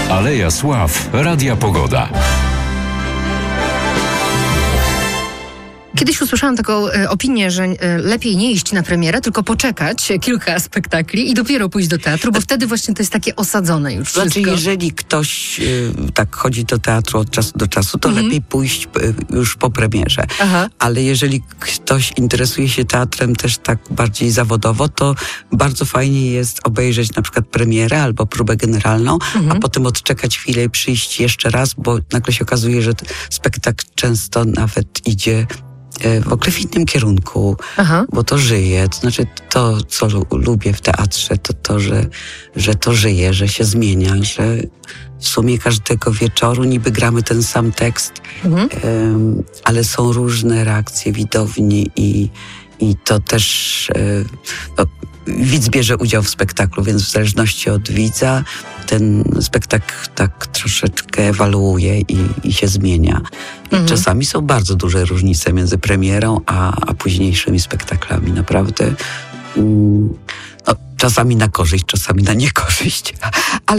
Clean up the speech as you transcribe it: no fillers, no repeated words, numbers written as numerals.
Aleja Sław, Radia Pogoda. Kiedyś usłyszałam taką opinię, że lepiej nie iść na premierę, tylko poczekać kilka spektakli i dopiero pójść do teatru, bo wtedy właśnie to jest takie osadzone już wszystko. Znaczy, jeżeli ktoś tak chodzi do teatru od czasu do czasu, to lepiej pójść już po premierze. Aha. Ale jeżeli ktoś interesuje się teatrem też tak bardziej zawodowo, to bardzo fajnie jest obejrzeć na przykład premierę albo próbę generalną, a potem odczekać chwilę i przyjść jeszcze raz, bo nagle się okazuje, że spektakl często nawet idzie w ogóle w innym kierunku, bo to żyje. To znaczy to, co lubię w teatrze, to że to żyje, że się zmienia, że w sumie każdego wieczoru niby gramy ten sam tekst, ale są różne reakcje widowni i to też widz bierze udział w spektaklu, więc w zależności od widza ten spektakl tak troszeczkę ewoluuje i się zmienia. I czasami są bardzo duże różnice między premierą a późniejszymi spektaklami. Naprawdę czasami na korzyść, czasami na niekorzyść. Ale